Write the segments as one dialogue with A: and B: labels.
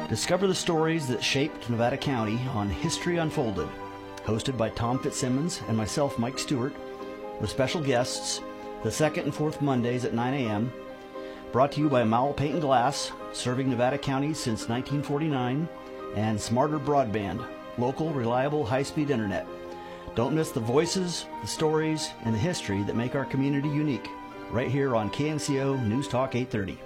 A: Discover the stories that shaped Nevada County on History Unfolded, hosted by Tom Fitzsimmons and myself, Mike Stewart, with special guests the second and fourth Mondays at 9 a.m., brought to you by Mowell Paint and Glass, serving Nevada County since 1949, and Smarter Broadband, local, reliable, high-speed internet. Don't miss the voices, the stories, and the history that make our community unique, right here on KNCO News Talk 830.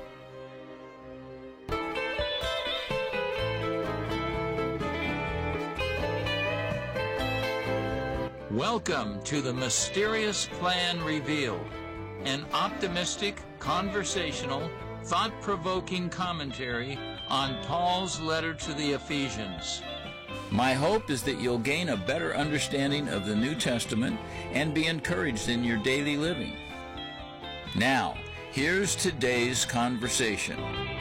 B: Welcome to the Mysterious Plan Revealed, an optimistic, conversational, thought-provoking commentary on Paul's letter to the Ephesians. My hope is that you'll gain a better understanding of the New Testament and be encouraged in your daily living. Now, here's today's conversation.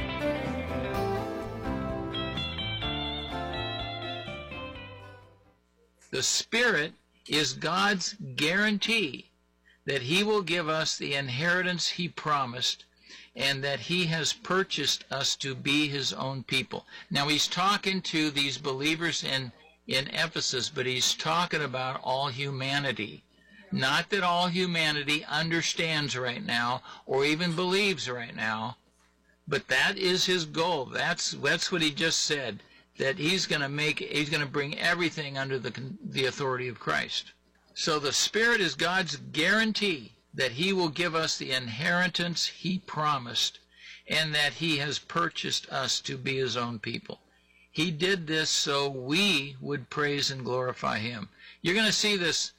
B: The Spirit is God's guarantee that He will give us the inheritance He promised and that He has purchased us to be His own people. Now, He's talking to these believers in Ephesus, but He's talking about all humanity. Not that all humanity understands right now or even believes right now, but that is His goal. That's what He just said, that He's going to bring everything under the authority of Christ. So the Spirit is God's guarantee that He will give us the inheritance He promised and that He has purchased us to be His own people. He did this so we would praise and glorify Him. You're going to see this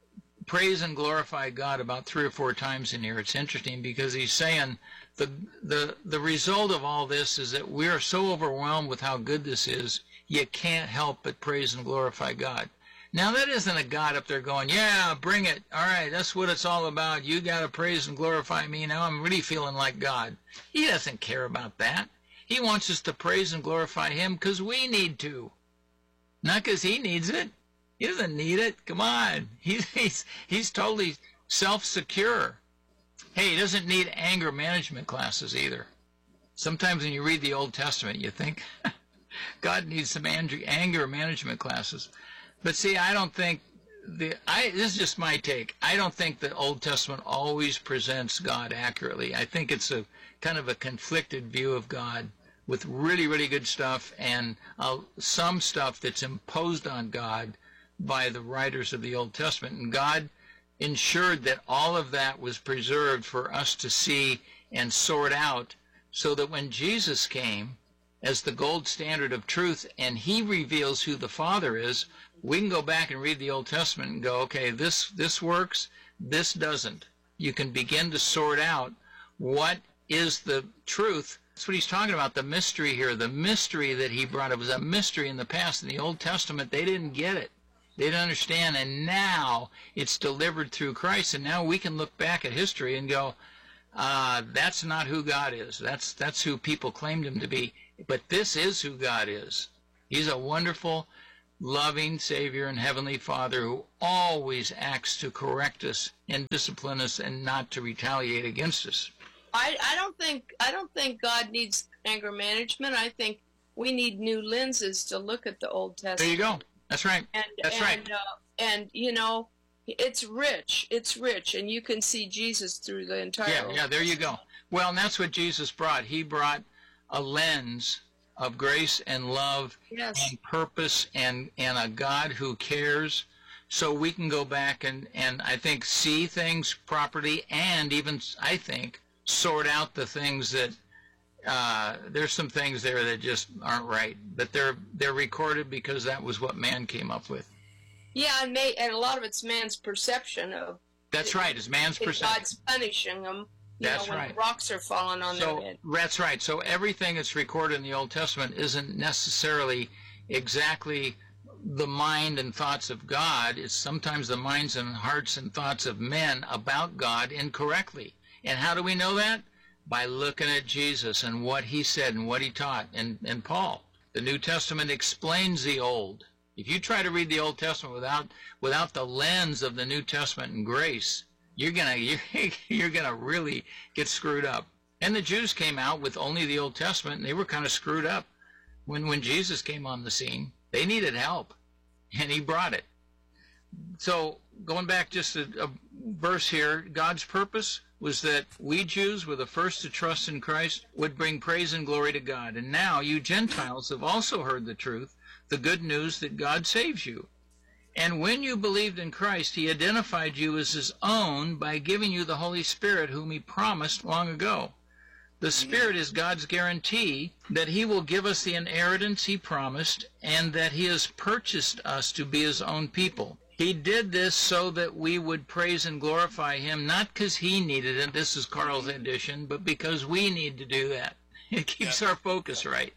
B: praise and glorify God about 3 or 4 times in here. It's interesting because He's saying the result of all this is that we are so overwhelmed with how good this is, you can't help but praise and glorify God. Now, that isn't a God up there going, yeah, bring it. All right, that's what it's all about. You got to praise and glorify me. Now I'm really feeling like God. He doesn't care about that. He wants us to praise and glorify Him because we need to, not because He needs it. He doesn't need it. Come on. He's totally self-secure. Hey, He doesn't need anger management classes either. Sometimes when you read the Old Testament, you think God needs some anger management classes. But see, I don't think, this is just my take, I don't think the Old Testament always presents God accurately. I think it's a kind of a conflicted view of God with really, really good stuff and some stuff that's imposed on God by the writers of the Old Testament. And God ensured that all of that was preserved for us to see and sort out so that when Jesus came as the gold standard of truth and He reveals who the Father is, we can go back and read the Old Testament and go, okay, this works, this doesn't. You can begin to sort out what is the truth. That's what He's talking about, the mystery here. The mystery that He brought. It was a mystery in the past. In the Old Testament, they didn't get it. They didn't understand, and now it's delivered through Christ, and now we can look back at history and go, that's not who God is. That's who people claimed Him to be. But this is who God is. He's a wonderful, loving Savior and Heavenly Father who always acts to correct us and discipline us and not to retaliate against us.
C: I don't think God needs anger management. I think we need new lenses to look at the Old Testament.
B: There you go. That's right. Right.
C: And you know, it's rich. It's rich, and you can see Jesus through the entire.
B: Yeah. There you go. Well, and that's what Jesus brought. He brought a lens of grace and love, yes, and purpose and a God who cares, so we can go back and I think see things properly and even, I think, sort out the things that there's some things there that just aren't right, but they're recorded because that was what man came up with.
C: Yeah, and a lot of it's man's perception of.
B: That's right, it's man's perception.
C: God's punishing them.
B: That's
C: when
B: right.
C: Rocks are falling on their head.
B: That's right. So everything that's recorded in the Old Testament isn't necessarily exactly the mind and thoughts of God. It's sometimes the minds and hearts and thoughts of men about God incorrectly. And how do we know that? By looking at Jesus and what He said and what He taught. And Paul, the New Testament explains the Old. If you try to read the Old Testament without the lens of the New Testament and grace, you're gonna really get screwed up. And the Jews came out with only the Old Testament, and they were kind of screwed up. When Jesus came on the scene, they needed help, and he brought it. So going back just a verse here, God's purpose was that we Jews were the first to trust in Christ, would bring praise and glory to God. And now you Gentiles have also heard the truth, the good news that God saves you. And when you believed in Christ, he identified you as his own by giving you the Holy Spirit, whom he promised long ago. The Spirit is God's guarantee that he will give us the inheritance he promised and that he has purchased us to be his own people. He did this so that we would praise and glorify him, not because he needed it, this is Carl's addition, but because we need to do that. It keeps our focus right.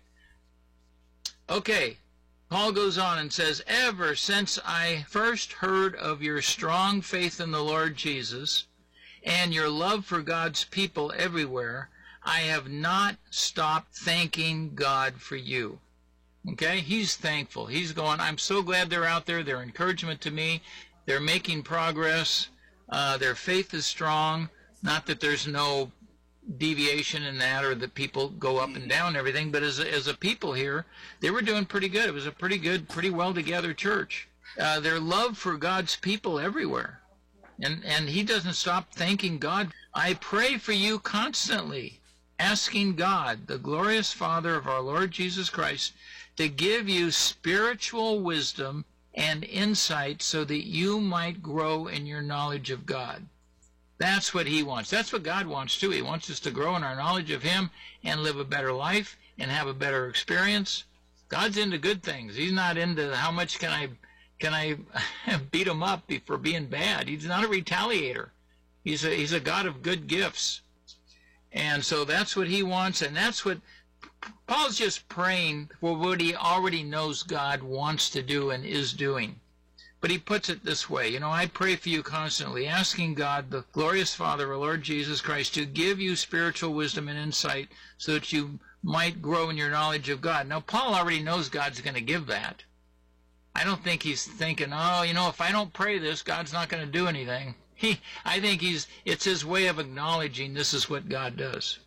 B: Okay, Paul goes on and says, ever since I first heard of your strong faith in the Lord Jesus and your love for God's people everywhere, I have not stopped thanking God for you. Okay, he's thankful. He's going, I'm so glad they're out there. They're encouragement to me. They're making progress. Their faith is strong. Not that there's no deviation in that or that people go up and down and everything, but as a people here, they were doing pretty good. It was a pretty good, pretty well-together church. Their love for God's people everywhere. And he doesn't stop thanking God. I pray for you constantly, asking God, the glorious Father of our Lord Jesus Christ, to give you spiritual wisdom and insight so that you might grow in your knowledge of God. That's what he wants. That's what God wants too. He wants us to grow in our knowledge of him and live a better life and have a better experience. God's into good things. He's not into how much can I beat him up for being bad. He's not a retaliator. He's a God of good gifts. And so that's what he wants, and that's what Paul's just praying for, what he already knows God wants to do and is doing. But he puts it this way, I pray for you constantly, asking God, the glorious Father, our Lord Jesus Christ, to give you spiritual wisdom and insight so that you might grow in your knowledge of God. Now, Paul already knows God's going to give that. I don't think he's thinking, if I don't pray this, God's not going to do anything. I think it's his way of acknowledging this is what God does.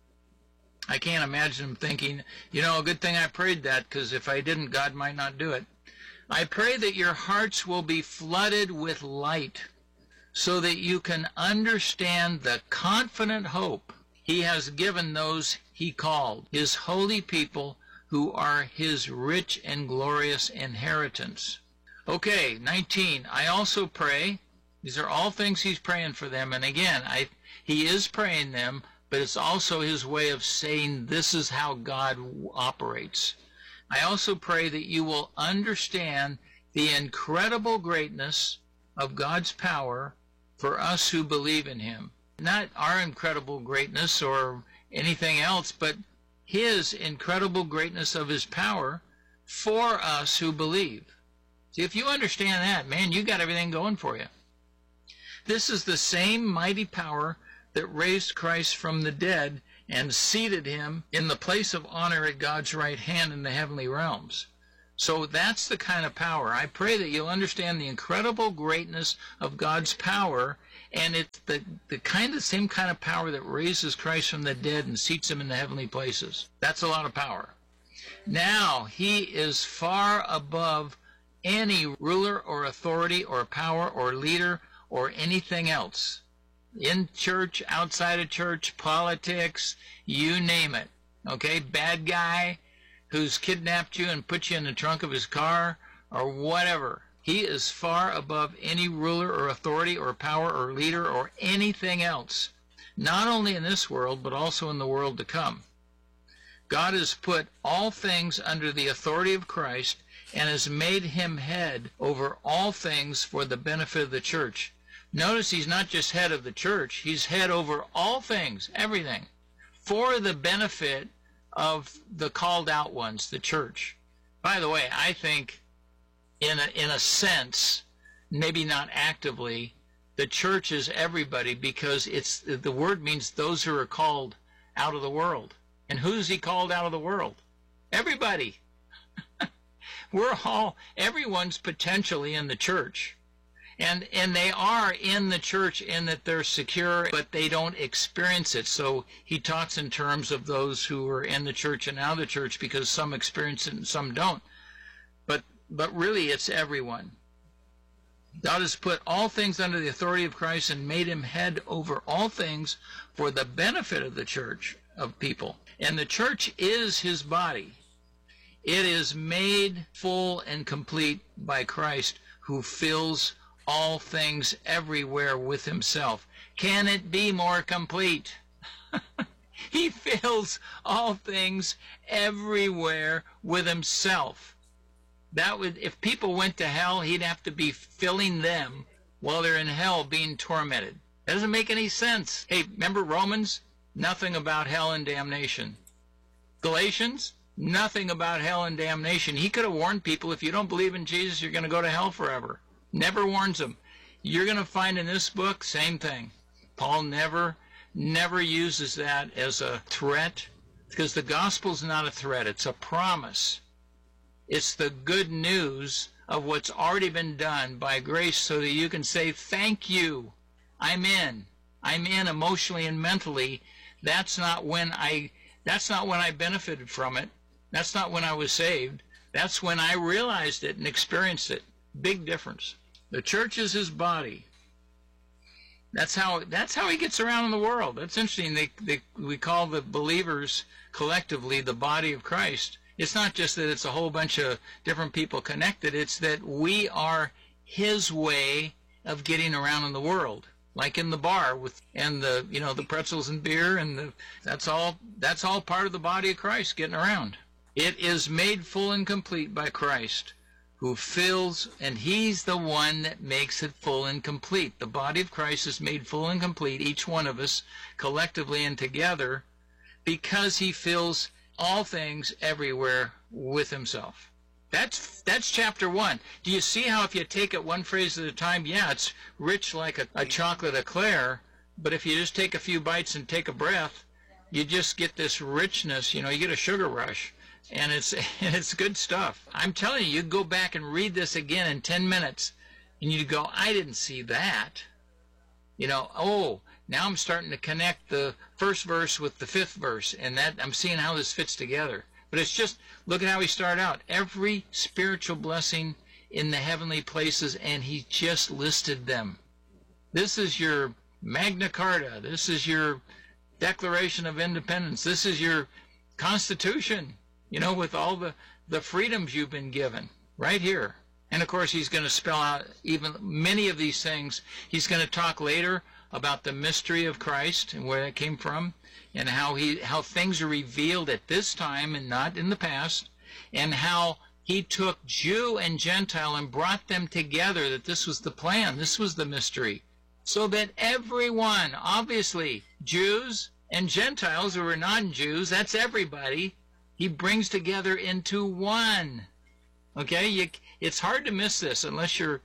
B: I can't imagine him thinking, a good thing I prayed that, because if I didn't, God might not do it. I pray that your hearts will be flooded with light so that you can understand the confident hope he has given those he called, his holy people who are his rich and glorious inheritance. Okay, 19. I also pray. These are all things he's praying for them. And again, he is praying them, but it's also his way of saying this is how God operates. I also pray that you will understand the incredible greatness of God's power for us who believe in him. Not our incredible greatness or anything else, but his incredible greatness of his power for us who believe. See, if you understand that, man, you got everything going for you. This is the same mighty power that raised Christ from the dead and seated him in the place of honor at God's right hand in the heavenly realms. So that's the kind of power. I pray that you'll understand the incredible greatness of God's power, and it's the same kind of power that raises Christ from the dead and seats him in the heavenly places. That's a lot of power. Now, he is far above any ruler or authority or power or leader or anything else. In church, outside of church, politics, you name it. Okay, bad guy who's kidnapped you and put you in the trunk of his car or whatever. He is far above any ruler or authority or power or leader or anything else, not only in this world but also in the world to come. God has put all things under the authority of Christ and has made him head over all things for the benefit of the church. Notice he's not just head of the church, he's head over all things, everything, for the benefit of the called out ones, the church. By the way, I think in a sense, maybe not actively, the church is everybody, because the word means those who are called out of the world. And who's he called out of the world? Everybody. Everyone's potentially in the church. And they are in the church in that they're secure, but they don't experience it. So he talks in terms of those who are in the church and out of the church, because some experience it and some don't. But really, it's everyone. God has put all things under the authority of Christ and made him head over all things for the benefit of the church, of people. And the church is his body. It is made full and complete by Christ, who fills all things everywhere with himself. Can it be more complete? He fills all things everywhere with himself. That would, if people went to hell, he'd have to be filling them while they're in hell being tormented. That doesn't make any sense. Hey, remember Romans? Nothing about hell and damnation. Galatians? Nothing about hell and damnation. He could have warned people, if you don't believe in Jesus, you're going to go to hell forever. Never warns them. You're going to find in this book, same thing. Paul never uses that as a threat, because the gospel's not a threat. It's a promise. It's the good news of what's already been done by grace, so that you can say, thank you. I'm in emotionally and mentally. That's not when I benefited from it. That's not when I was saved. That's when I realized it and experienced it. Big difference. The church is his body. That's how he gets around in the world. That's interesting. We call the believers collectively the body of Christ. It's not just that it's a whole bunch of different people connected. It's that we are his way of getting around in the world, like in the bar and the pretzels and beer, and that's all part of the body of Christ getting around. It is made full and complete by Christ, who fills, and he's the one that makes it full and complete. The body of Christ is made full and complete, each one of us collectively and together, because he fills all things everywhere with himself. That's chapter 1. Do you see how if you take it one phrase at a time, yeah, it's rich like a chocolate eclair, but if you just take a few bites and take a breath, you just get this richness, you get a sugar rush, and it's good stuff. I'm telling you go back and read this again in 10 minutes, and you go, I didn't see that. Now I'm starting to connect the first verse with the fifth verse, and that I'm seeing how this fits together. But it's just, look at how he started out. Every spiritual blessing in the heavenly places, and he just listed them. This is your Magna Carta. This is your Declaration of Independence. This is your Constitution, with all the freedoms you've been given right here. And, of course, he's going to spell out even many of these things. He's going to talk later about the mystery of Christ and where that came from, and how things are revealed at this time and not in the past, and how he took Jew and Gentile and brought them together, that this was the plan, this was the mystery, so that everyone, obviously, Jews and Gentiles who are non-Jews, that's everybody, he brings together into one. Okay? It's hard to miss this unless you're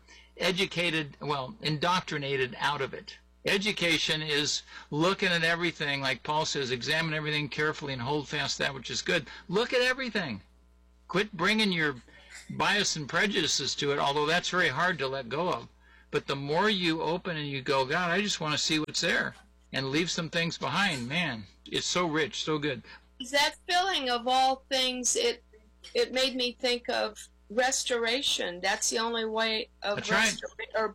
B: indoctrinated out of it. Education is looking at everything, like Paul says, examine everything carefully and hold fast that which is good. Look at everything. Quit bringing your bias and prejudices to it, although that's very hard to let go of. But the more you open and you go, God, I just want to see what's there, and leave some things behind, man, it's so rich, so good.
C: That filling of all things, it made me think of restoration. That's the only way of restoration, or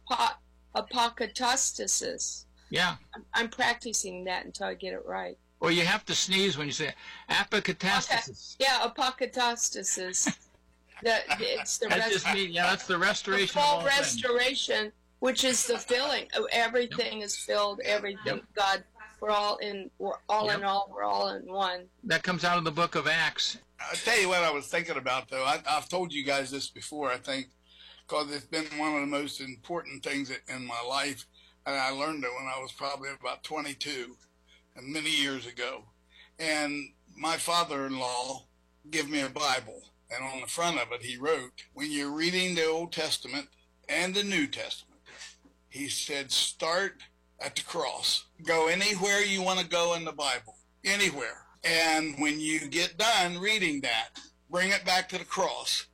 C: apokatastasis.
B: Yeah.
C: I'm practicing that until I get it right.
B: Or you have to sneeze when you say apokatastasis.
C: Okay. Yeah, apokatastasis. It's the
B: that's the restoration.
C: The full restoration, which is the filling. Everything is filled. Everything. Yep. God, we're all in all. We're all in one.
B: That comes out of the book of Acts.
D: I'll tell you what I was thinking about, though. I've told you guys this before, I think, because it's been one of the most important things in my life, and I learned it when I was probably about 22, and many years ago. And my father-in-law gave me a Bible, and on the front of it he wrote, when you're reading the Old Testament and the New Testament, he said, start at the cross. Go anywhere you want to go in the Bible, anywhere. And when you get done reading that, bring it back to the cross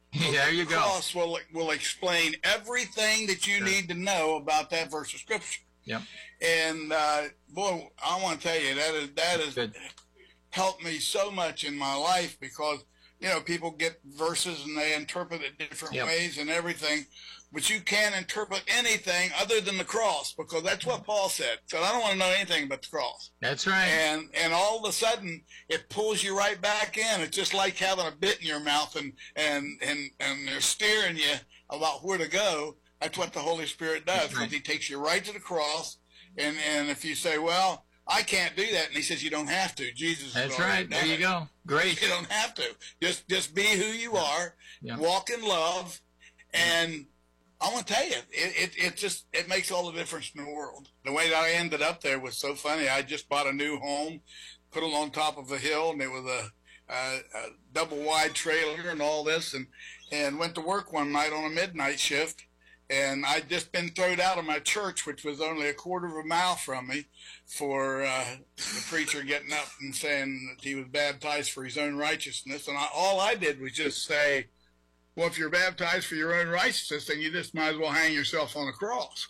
B: There you
D: the
B: go.
D: cross will explain everything that you need to know about that verse of Scripture.
B: Yep.
D: And boy, I want to tell you that has
B: Good.
D: helped me so much in my life, because people get verses and they interpret it different ways and everything, but you can't interpret anything other than the cross, because that's what Paul said. So I don't want to know anything but the cross.
B: That's right.
D: And all of a sudden it pulls you right back in. It's just like having a bit in your mouth and they're steering you about where to go. That's what the Holy Spirit does, because he takes you right to the cross. And if you say, well, I can't do that, and he says you don't have to. Jesus.
B: That's right. There you go. Great.
D: You don't have to. Just be who you are.
B: Yeah.
D: Walk in love, and I want to tell you, it makes all the difference in the world. The way that I ended up there was so funny. I just bought a new home, put it on top of a hill, and it was a double wide trailer and all this, and went to work one night on a midnight shift. And I'd just been thrown out of my church, which was only a quarter of a mile from me, for the preacher getting up and saying that he was baptized for his own righteousness. And all I did was just say, well, if you're baptized for your own righteousness, then you just might as well hang yourself on a cross.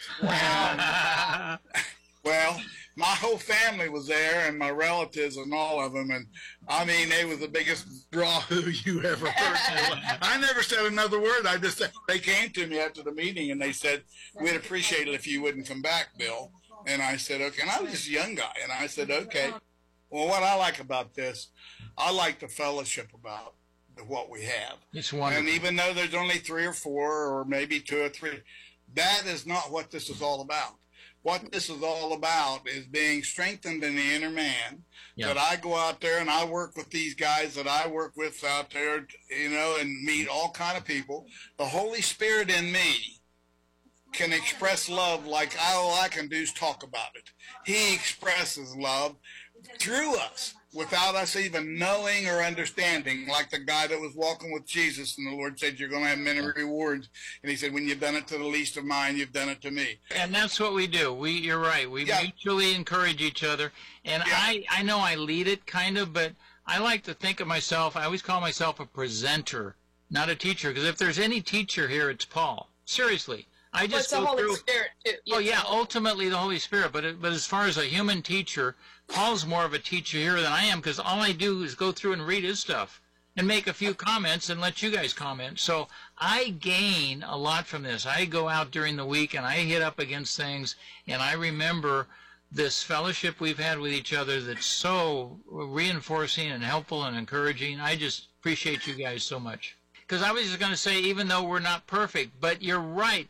D: Well, my whole family was there, and my relatives and all of them, and I mean, they was the biggest draw who you ever heard. I never said another word. I just said, they came to me after the meeting, and they said, we'd appreciate it if you wouldn't come back, Bill. And I said, okay. And I was just a young guy, and I said, okay. Well, what I like about this, I like the fellowship about what we have.
B: It's wonderful.
D: And even though there's only 3 or 4 or maybe 2 or 3, that is not what this is all about. What this is all about is being strengthened in the inner man. That I go out there and I work with these guys that I work with out there, and meet all kind of people. The Holy Spirit in me can express love like all I can do is talk about it. He expresses love through us without us even knowing or understanding, like the guy that was walking with Jesus, and the Lord said, you're going to have many rewards. And he said, when you've done it to the least of mine, you've done it to me.
B: And that's what we do. You're right. We mutually encourage each other. And I know I lead it kind of, but I like to think of myself, I always call myself a presenter, not a teacher, because if there's any teacher here, it's Paul. Seriously. I just
C: go through. Holy Spirit too.
B: Oh yeah, ultimately the Holy Spirit. But as far as a human teacher, Paul's more of a teacher here than I am, because all I do is go through and read his stuff and make a few comments and let you guys comment. So I gain a lot from this. I go out during the week and I hit up against things, and I remember this fellowship we've had with each other that's so reinforcing and helpful and encouraging. I just appreciate you guys so much. Because I was just going to say, even though we're not perfect, but you're right.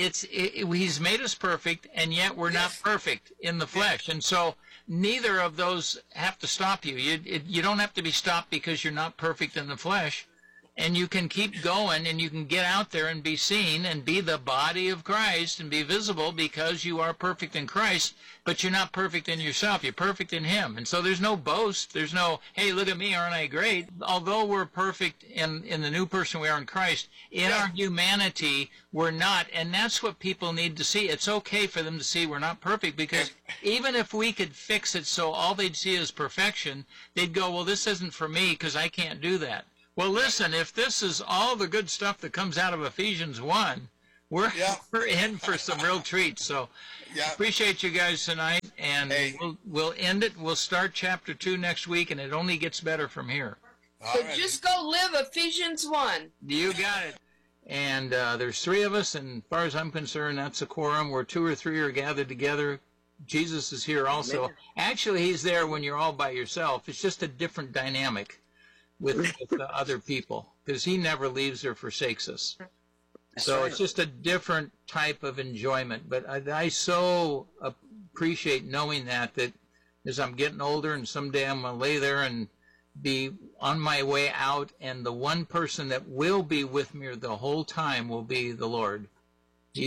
B: He's made us perfect, and yet we're not perfect in the flesh. And so neither of those have to stop you. You don't have to be stopped because you're not perfect in the flesh. And you can keep going, and you can get out there and be seen and be the body of Christ and be visible because you are perfect in Christ, but you're not perfect in yourself. You're perfect in Him. And so there's no boast. There's no, hey, look at me, aren't I great? Although we're perfect in the new person we are in Christ, in our humanity, we're not. And that's what people need to see. It's okay for them to see we're not perfect, because even if we could fix it so all they'd see is perfection, they'd go, well, this isn't for me because I can't do that. Well, listen, if this is all the good stuff that comes out of Ephesians 1, we're in for some real treats. So appreciate you guys tonight, and we'll end it. We'll start chapter 2 next week, and it only gets better from here.
C: So just go live Ephesians 1.
B: You got it. And there's 3 of us, and as far as I'm concerned, that's a quorum where 2 or 3 are gathered together. Jesus is here also. Actually, He's there when you're all by yourself. It's just a different dynamic with the other people, because He never leaves or forsakes us. So it's just a different type of enjoyment. But I so appreciate knowing that as I'm getting older, and someday I'm going to lay there and be on my way out, and the one person that will be with me the whole time will be the Lord. He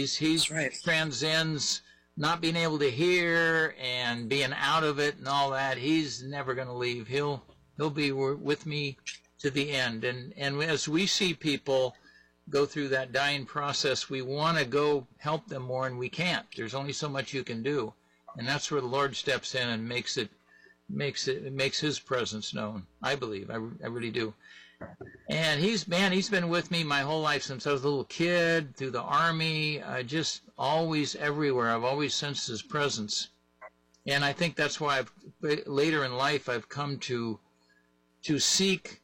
B: transcends not being able to hear and being out of it and all that. He's never going to leave. He'll be with me to the end. And as we see people go through that dying process, we want to go help them more, and we can't. There's only so much you can do. And that's where the Lord steps in and makes it makes his presence known. I believe. I really do. And he's been with me my whole life since I was a little kid, through the Army, just always everywhere. I've always sensed his presence. And I think that's why later in life I've come to seek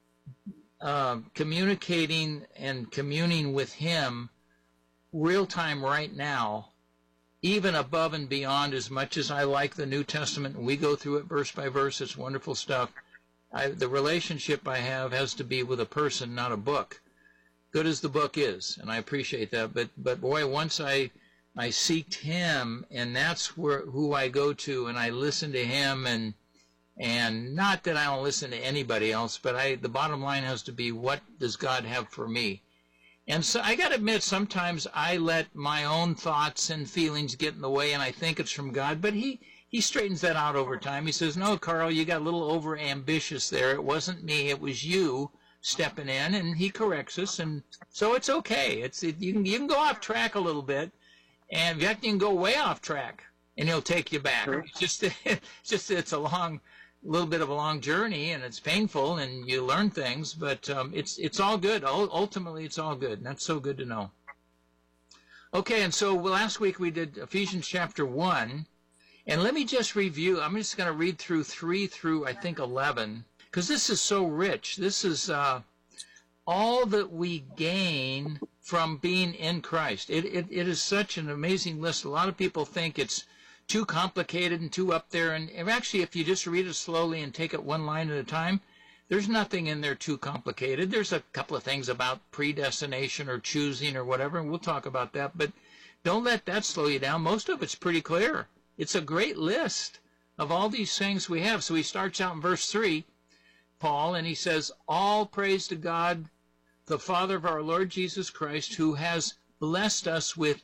B: communicating and communing with him real time right now, even above and beyond. As much as I like the New Testament, and we go through it verse by verse, it's wonderful stuff. The relationship I have has to be with a person, not a book. Good as the book is, and I appreciate that. But boy, once I seeked him, and that's who I go to, and I listen to him, and not that I don't listen to anybody else, but the bottom line has to be, what does God have for me? And so I got to admit, sometimes I let my own thoughts and feelings get in the way, and I think it's from God, but he straightens that out over time. He says, no, Carl, you got a little over ambitious there. It wasn't me, it was you stepping in, and he corrects us, and so it's okay. You can go off track a little bit, and in fact, you can go way off track, and he'll take you back. Sure. It's a little bit of a long journey, and it's painful, and you learn things, but it's all good. Ultimately, it's all good, and that's so good to know. Okay, and so last week we did Ephesians chapter 1, and let me just review. I'm just going to read through 3 through, I think, 11, because this is so rich. This is all that we gain from being in Christ. It is such an amazing list. A lot of people think it's too complicated and too up there, and actually, if you just read it slowly and take it one line at a time, there's nothing in there too complicated. There's a couple of things about predestination or choosing or whatever, and we'll talk about that, but don't let that slow you down. Most of it's pretty clear. It's a great list of all these things we have. So he starts out in verse 3, Paul, and he says, all praise to God, the Father of our Lord Jesus Christ, who has blessed us with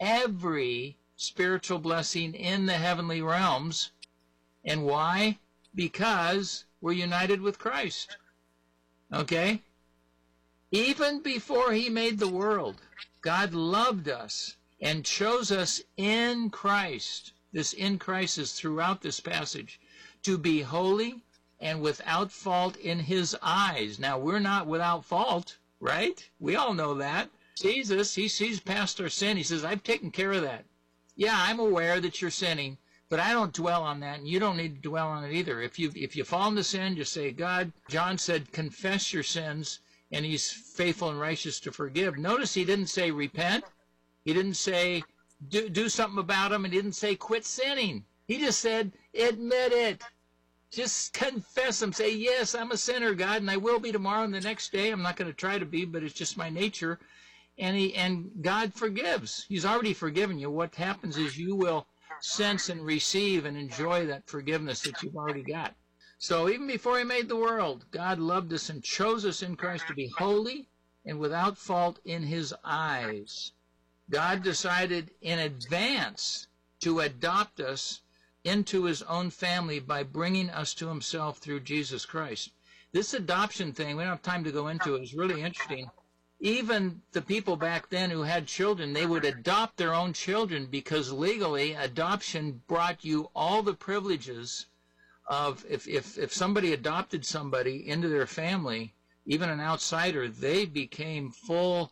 B: every spiritual blessing in the heavenly realms. And why? Because we're united with Christ. Okay? Even before he made the world, God loved us and chose us in Christ. This in Christ is throughout this passage, to be holy and without fault in his eyes. Now, we're not without fault, right? We all know that. Jesus, he sees past our sin. He says, I've taken care of that. Yeah, I'm aware that you're sinning, but I don't dwell on that, and you don't need to dwell on it either. If you fall into sin, just say, God, John said, confess your sins, and he's faithful and righteous to forgive. Notice he didn't say repent. He didn't say do something about them, and he didn't say quit sinning. He just said admit it. Just confess them. Say, yes, I'm a sinner, God, and I will be tomorrow and the next day. I'm not going to try to be, but it's just my nature. And God forgives. He's already forgiven you. What happens is you will sense and receive and enjoy that forgiveness that you've already got. So even before he made the world, God loved us and chose us in Christ to be holy and without fault in his eyes. God decided in advance to adopt us into his own family by bringing us to himself through Jesus Christ. This adoption thing, we don't have time to go into it, is really interesting. Even the people back then who had children, they would adopt their own children because legally adoption brought you all the privileges of, if somebody adopted somebody into their family, even an outsider, they became full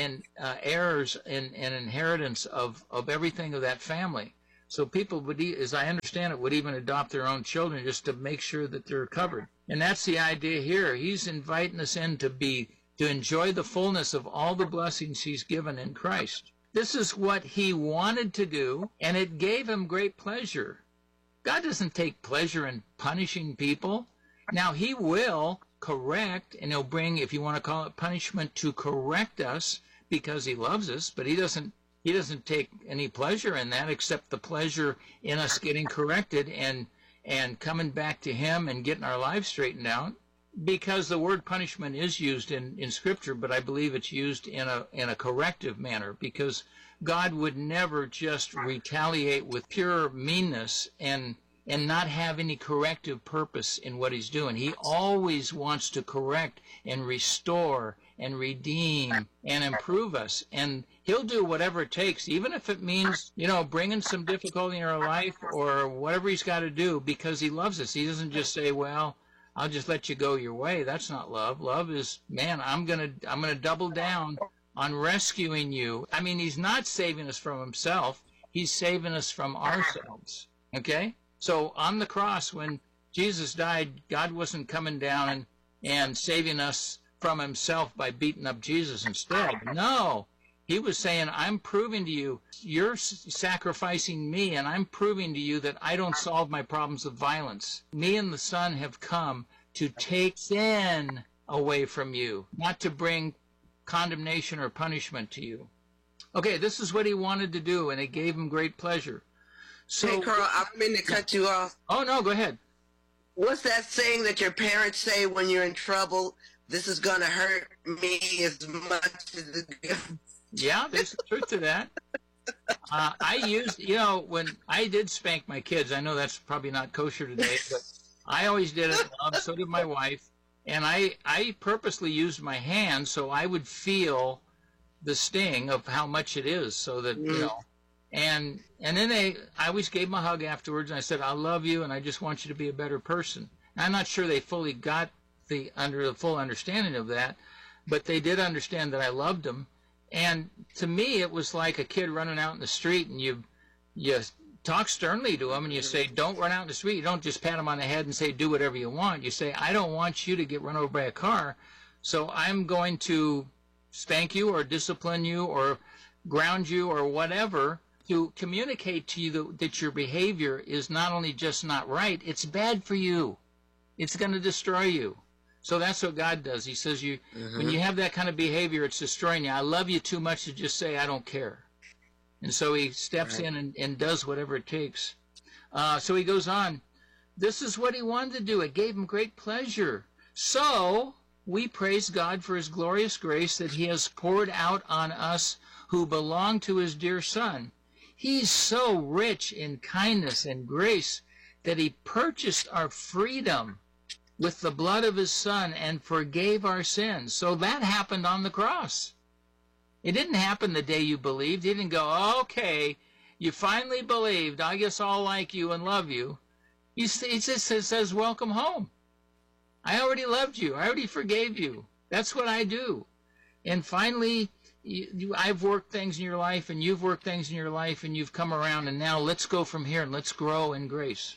B: heirs and inheritance of everything of that family. So people would, as I understand it, would even adopt their own children just to make sure that they're covered. And that's the idea here. He's inviting us in to enjoy the fullness of all the blessings he's given in Christ. This is what he wanted to do, and it gave him great pleasure. God doesn't take pleasure in punishing people. Now, he will correct, and he'll bring, if you want to call it punishment, to correct us because he loves us, but he doesn't take any pleasure in that except the pleasure in us getting corrected and coming back to him and getting our lives straightened out. Because the word punishment is used in Scripture, but I believe it's used in a corrective manner, because God would never just retaliate with pure meanness and and not have any corrective purpose in what he's doing. He always wants to correct and restore and redeem and improve us. And he'll do whatever it takes, even if it means, bringing some difficulty in our life or whatever he's got to do, because he loves us. He doesn't just say, well, I'll just let you go your way. That's not love. Love is, man, I'm gonna double down on rescuing you. I mean, he's not saving us from himself. He's saving us from ourselves. Okay? So on the cross, when Jesus died, God wasn't coming down and saving us from himself by beating up Jesus instead. No. He was saying, I'm proving to you, you're sacrificing me, and I'm proving to you that I don't solve my problems with violence. Me and the Son have come to take sin away from you, not to bring condemnation or punishment to you. Okay, this is what he wanted to do, and it gave him great pleasure. So,
E: hey, Carl, I don't mean to cut you off.
B: Oh, no, go ahead.
E: What's that saying that your parents say when you're in trouble? This is going to hurt me as much as it goes.
B: Yeah, there's truth to that. I used, when I did spank my kids, I know that's probably not kosher today, but I always did it. So did my wife. And I purposely used my hand so I would feel the sting of how much it is, so that, and then I always gave them a hug afterwards, and I said, I love you, and I just want you to be a better person. And I'm not sure they fully got the full understanding of that, but they did understand that I loved them. And to me, it was like a kid running out in the street, and you talk sternly to him, and you say, don't run out in the street. You don't just pat him on the head and say, do whatever you want. You say, I don't want you to get run over by a car, so I'm going to spank you or discipline you or ground you or whatever to communicate to you that your behavior is not only just not right, it's bad for you. It's going to destroy you. So that's what God does. He says, when you have that kind of behavior, it's destroying you. I love you too much to just say, I don't care. And so he steps in and does whatever it takes. So he goes on. This is what he wanted to do. It gave him great pleasure. So we praise God for his glorious grace that he has poured out on us who belong to his dear Son. He's so rich in kindness and grace that he purchased our freedom with the blood of his Son and forgave our sins. So that happened on the cross. It didn't happen the day you believed. He didn't go, okay, you finally believed. I guess I'll like you and love you. He just says, welcome home. I already loved you. I already forgave you. That's what I do. And finally, I've worked things in your life, and you've worked things in your life, and you've come around, and now let's go from here and let's grow in grace.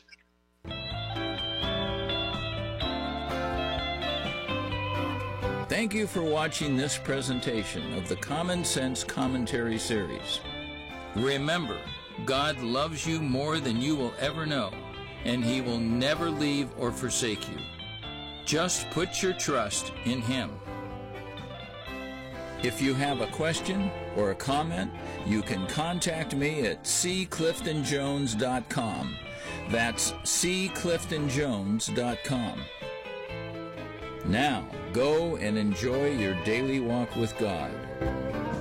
B: Thank you for watching this presentation of the Common Sense Commentary Series. Remember, God loves you more than you will ever know, and he will never leave or forsake you. Just put your trust in him. If you have a question or a comment, you can contact me atccliftonjones.com. That'sccliftonjones.com. Now, go and enjoy your daily walk with God.